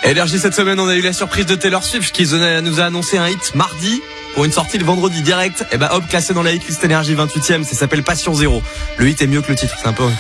Énergie, cette semaine, on a eu la surprise de Taylor Swift qui nous a annoncé un hit mardi pour une sortie le vendredi direct. Et hop, classé dans la hitlist Énergie 28e, ça s'appelle Passion Zéro. Le hit est mieux que le titre, c'est un peu